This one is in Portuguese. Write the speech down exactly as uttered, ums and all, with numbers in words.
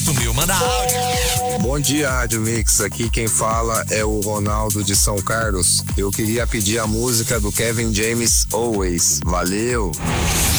sumiu. Manda áudio. Bom dia, Rádio Mix. Aqui quem fala é o Ronaldo de São Carlos. Eu queria pedir a música do Kevin James, Always. Valeu!